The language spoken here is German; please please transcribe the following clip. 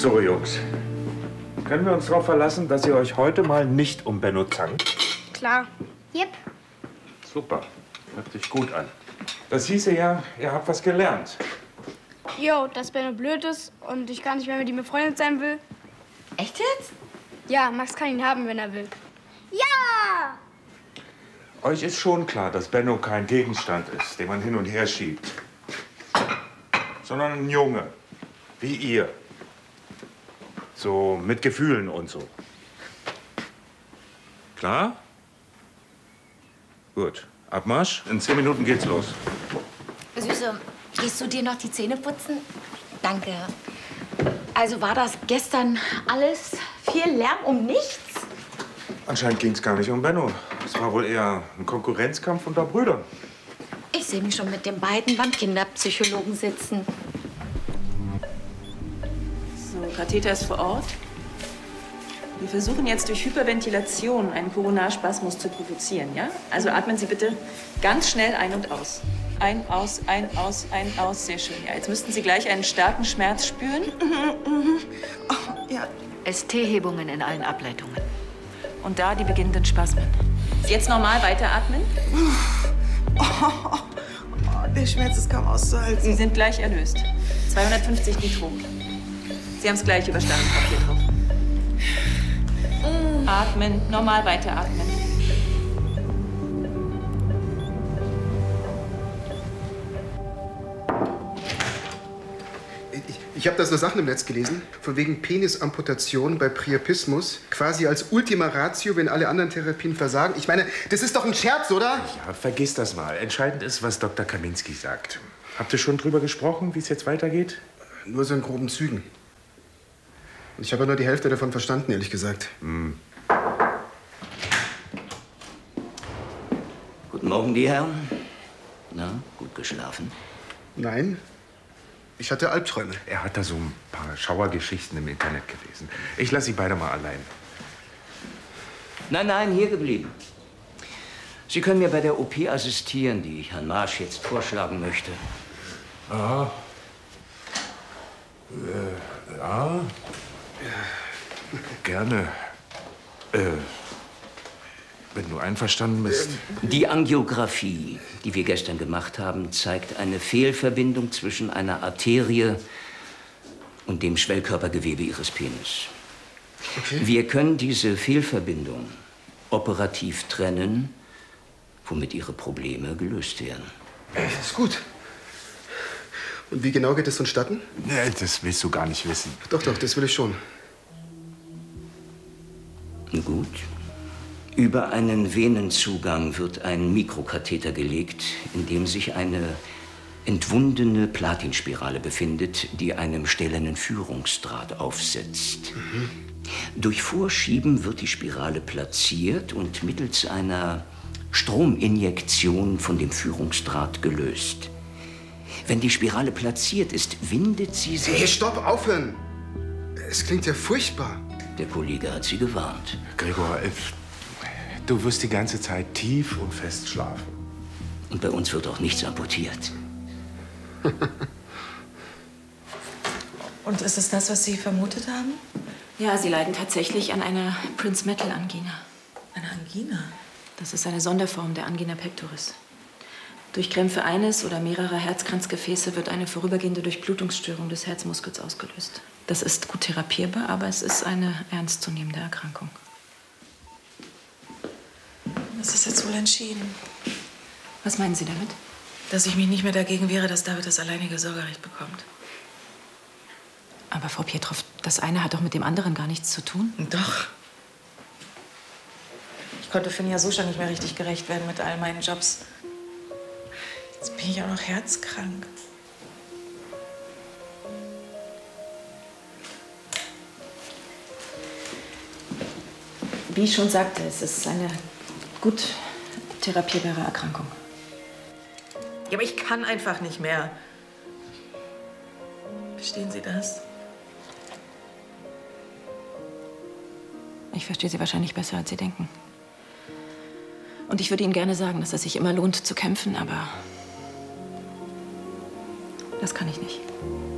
So, Jungs. Können wir uns darauf verlassen, dass ihr euch heute mal nicht um Benno zankt? Klar. Yep. Super. Hört sich gut an. Das hieße ja, ihr habt was gelernt. Jo, dass Benno blöd ist und ich gar nicht mehr mit ihm befreundet sein will. Echt jetzt? Ja, Max kann ihn haben, wenn er will. Ja! Euch ist schon klar, dass Benno kein Gegenstand ist, den man hin und her schiebt. Sondern ein Junge. Wie ihr. So mit Gefühlen und so. Klar? Gut. Abmarsch. In 10 Minuten geht's los. Süße, gehst du dir noch die Zähne putzen? Danke. Also war das gestern alles viel Lärm um nichts? Anscheinend ging's gar nicht um Benno. Es war wohl eher ein Konkurrenzkampf unter Brüdern. Ich sehe mich schon mit den beiden beim Kinderpsychologen sitzen. So, Katheter ist vor Ort. Wir versuchen jetzt durch Hyperventilation einen Koronarspasmus zu provozieren, ja? Also atmen Sie bitte ganz schnell ein und aus. Ein, aus, ein, aus, ein, aus. Sehr schön. Ja, jetzt müssten Sie gleich einen starken Schmerz spüren. Oh, ja. ST-Hebungen in allen Ableitungen. Und da die beginnenden Spasmen. Jetzt normal weiteratmen. Oh, der Schmerz ist kaum auszuhalten. Sie sind gleich erlöst. 250 Nitro. Sie haben es gleich überstanden, Frau Pietrow. Atmen, normal weiteratmen. Ich habe da so Sachen im Netz gelesen, von wegen Penisamputation bei Priapismus, quasi als Ultima Ratio, wenn alle anderen Therapien versagen. Ich meine, das ist doch ein Scherz, oder? Ja, vergiss das mal. Entscheidend ist, was Dr. Kaminski sagt. Habt ihr schon drüber gesprochen, wie es jetzt weitergeht? Nur so in groben Zügen. Und ich habe nur die Hälfte davon verstanden, ehrlich gesagt. Guten Morgen, die Herren. Na, gut geschlafen? Nein, ich hatte Albträume. Er hat da so ein paar Schauergeschichten im Internet gelesen. Ich lasse sie beide mal allein. Nein, nein, hier geblieben. Sie können mir bei der OP assistieren, die ich Herrn Marsch jetzt vorschlagen möchte. Aha. Ja. Gerne. Wenn du einverstanden bist. Die Angiografie, die wir gestern gemacht haben, zeigt eine Fehlverbindung zwischen einer Arterie und dem Schwellkörpergewebe Ihres Penis. Okay. Wir können diese Fehlverbindung operativ trennen, womit Ihre Probleme gelöst werden. Das ist gut. Und wie genau geht es vonstatten? Nee, das willst du gar nicht wissen. Doch, doch, das will ich schon. Gut. Über einen Venenzugang wird ein Mikrokatheter gelegt, in dem sich eine entwundene Platinspirale befindet, die einem stählernen Führungsdraht aufsetzt. Durch Vorschieben wird die Spirale platziert und mittels einer Strominjektion von dem Führungsdraht gelöst. Wenn die Spirale platziert ist, windet sie sich... Hey, stopp, aufhören! Es klingt ja furchtbar. Der Kollege hat Sie gewarnt. Gregor, du wirst die ganze Zeit tief und fest schlafen. Und bei uns wird auch nichts amputiert. Und ist es das, was Sie vermutet haben? Ja, Sie leiden tatsächlich an einer Prince-Metal-Angina. Eine Angina? Das ist eine Sonderform der Angina pectoris. Durch Krämpfe eines oder mehrerer Herzkranzgefäße wird eine vorübergehende Durchblutungsstörung des Herzmuskels ausgelöst. Das ist gut therapierbar, aber es ist eine ernstzunehmende Erkrankung. Was ist jetzt wohl entschieden? Was meinen Sie damit? Dass ich mich nicht mehr dagegen wehre, dass David das alleinige Sorgerecht bekommt. Aber Frau Pietrow, das eine hat doch mit dem anderen gar nichts zu tun. Doch. Ich konnte Finn ja so schon nicht mehr richtig gerecht werden mit all meinen Jobs. Jetzt bin ich auch noch herzkrank. Wie ich schon sagte, es ist eine gut therapierbare Erkrankung. Ja, aber ich kann einfach nicht mehr. Verstehen Sie das? Ich verstehe Sie wahrscheinlich besser, als Sie denken. Und ich würde Ihnen gerne sagen, dass es sich immer lohnt, zu kämpfen, aber das kann ich nicht.